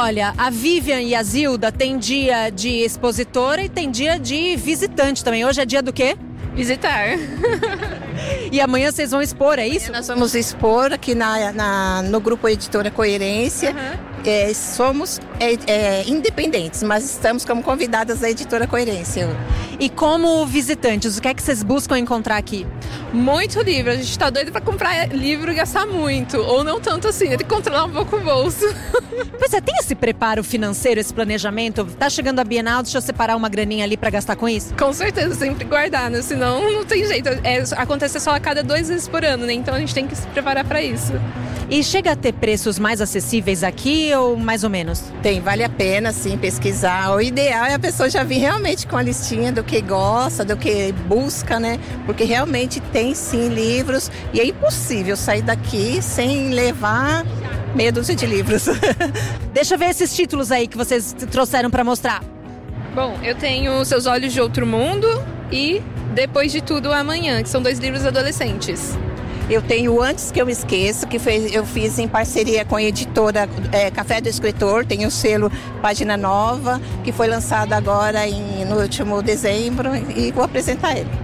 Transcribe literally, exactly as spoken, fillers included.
olha, a Vivian e a Zilda tem dia de expositora e tem dia de visitante também. Hoje é dia do quê? Visitar. E amanhã vocês vão expor, é isso? Nós vamos expor aqui na, na, no Grupo Editora Coerência. Uhum. É, somos é, é, independentes, mas estamos como convidadas da Editora Coerência. E como visitantes, o que é que vocês buscam encontrar aqui? Muito livro. A gente tá doido pra comprar livro e gastar muito. Ou não tanto assim, né? Tem que controlar um pouco o bolso. Pois é, tem esse preparo financeiro, esse planejamento? Tá chegando a Bienal, deixa eu separar uma graninha ali pra gastar com isso? Com certeza, sempre guardar, né? Senão não tem jeito. É, acontece só a cada dois vezes por ano, né? Então a gente tem que se preparar pra isso. E chega a ter preços mais acessíveis aqui ou mais ou menos? Tem, vale a pena sim pesquisar. O ideal é a pessoa já vir realmente com a listinha do que gosta, do que busca, né? Porque realmente tem sim livros e é impossível sair daqui sem levar meia dúzia de livros. Deixa eu ver esses títulos aí que vocês trouxeram para mostrar. Bom, eu tenho Seus Olhos de Outro Mundo e Depois de Tudo Amanhã, que são dois livros adolescentes. Eu tenho Antes Que Eu Me Esqueça, que foi, eu fiz em parceria com a editora é, Café do Escritor, tem o selo Página Nova, que foi lançado agora em, no último dezembro, e vou apresentar ele.